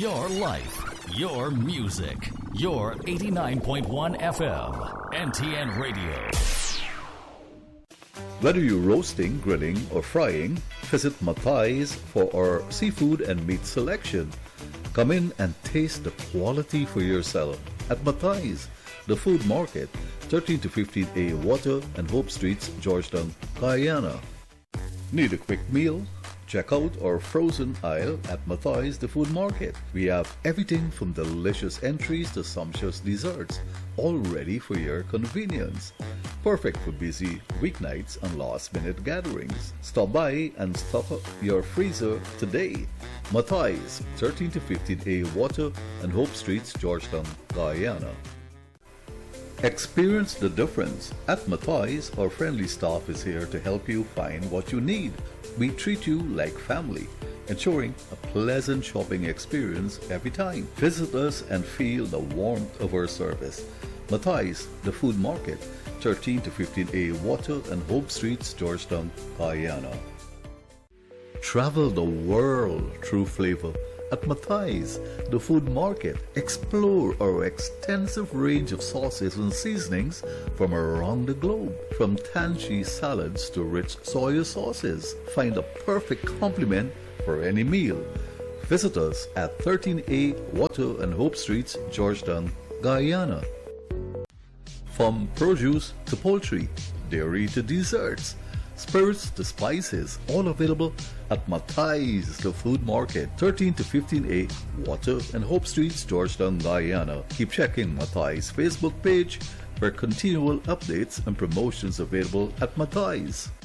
Your life, your music, your 89.1 FM, NTN Radio. Whether you're roasting, grilling, or frying, visit Matthai's for our seafood and meat selection. Come in and taste the quality for yourself at Matthai's, the food market, 13 to 15A Water and Hope Streets, Georgetown, Guyana. Need a quick meal? Check out our frozen aisle at Matthai's the Food Market. We have everything from delicious entries to sumptuous desserts, all ready for your convenience. Perfect for busy weeknights and last-minute gatherings. Stop by and stock up your freezer today. Matthai's, 13 to 15A Water and Hope Streets, Georgetown, Guyana. Experience the difference. At Matthai's, our friendly staff is here to help you find what you need. We treat you like family, ensuring a pleasant shopping experience every time. Visit us and feel the warmth of our service. Matthai's, the food market, 13 to 15A Water and Hope Streets, Georgetown, Guyana. Travel the world through flavor at Matthai's, the food market. Explore our extensive range of sauces and seasonings from around the globe. From tangy salads to rich soy sauces, find a perfect complement for any meal. Visit us at 13A Water and Hope Streets, Georgetown, Guyana. From produce to poultry, dairy to desserts, spirits to spices, all available at Matthai's, the food market, 13 to 15A Water and Hope Streets, Georgetown, Guyana. Keep checking Matthai's Facebook page for continual updates and promotions available at Matthai's.